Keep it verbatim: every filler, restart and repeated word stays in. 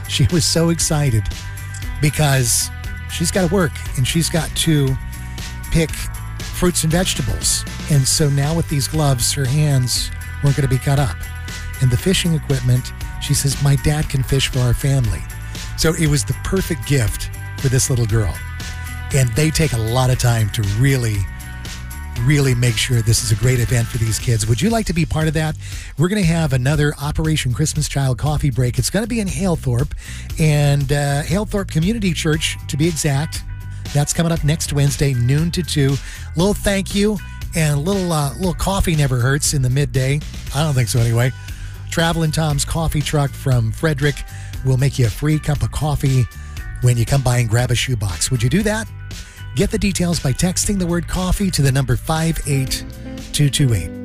She was so excited because she's got to work and she's got to pick fruits and vegetables. And so now with these gloves, her hands weren't going to be cut up. And the fishing equipment, she says, my dad can fish for our family. So it was the perfect gift for this little girl. And they take a lot of time to really, really make sure this is a great event for these kids. Would you like to be part of that? We're going to have another Operation Christmas Child coffee break. It's going to be in Halethorpe and uh, Halethorpe Community Church, to be exact. That's coming up next Wednesday, noon to two. Little thank you and a little, uh, little coffee never hurts in the midday. I don't think so anyway. Travelin' Tom's coffee truck from Frederick will make you a free cup of coffee when you come by and grab a shoebox. Would you do that? Get the details by texting the word coffee to the number five eight two two eight.